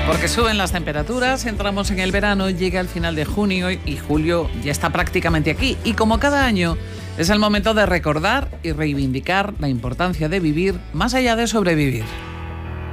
Porque suben las temperaturas, entramos en el verano, llega el final de junio y julio ya está prácticamente aquí. Y como cada año, es el momento de recordar y reivindicar la importancia de vivir más allá de sobrevivir.